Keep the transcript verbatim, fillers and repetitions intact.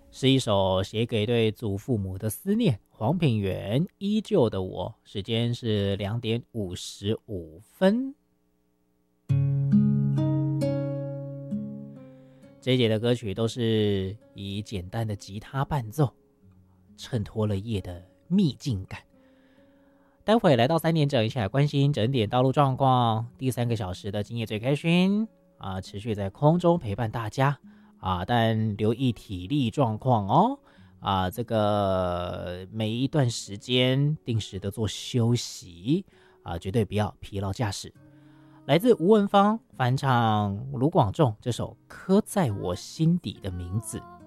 是一首写给对祖父母的思念。黄品源依旧的我，时间是两点五十五分。这一节的歌曲都是以简单的吉他伴奏，衬托了夜的秘境感。待会来到三点整，一起来关心整点道路状况。第三个小时的今夜最开心啊，持续在空中陪伴大家啊，但留意体力状况哦啊，这个每一段时间定时的做休息啊，绝对不要疲劳驾驶。来自吴文芳翻唱卢广仲这首《刻在我心底的名字》。